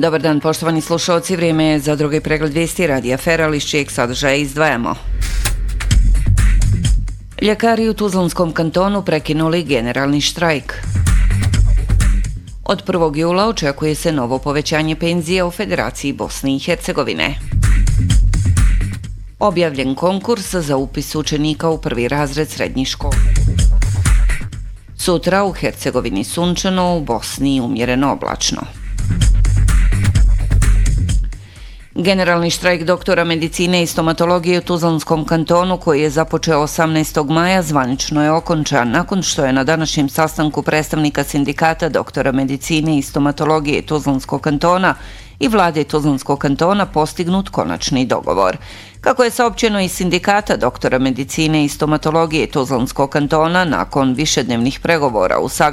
Dobar dan, poštovani slušalci, vrijeme je za drugi pregled vijesti Radija Feral, iz čijeg sadržaja izdvajamo. Ljekari u Tuzlanskom kantonu prekinuli generalni štrajk. Od 1. jula očekuje se novo povećanje penzija u Federaciji Bosne i Hercegovine. Objavljen konkurs za upis učenika u prvi razred srednjih škola. Sutra u Hercegovini sunčano, u Bosni umjereno oblačno. Generalni štrajk doktora medicine i stomatologije u Tuzlanskom kantonu, koji je započeo 18. maja, zvanično je okončan nakon što je na današnjem sastanku predstavnika sindikata doktora medicine i stomatologije Tuzlanskog kantona i vlade Tuzlanskog kantona postignut konačni dogovor. Kako je saopćeno iz sindikata doktora medicine i stomatologije Tuzlanskog kantona, nakon višednevnih pregovora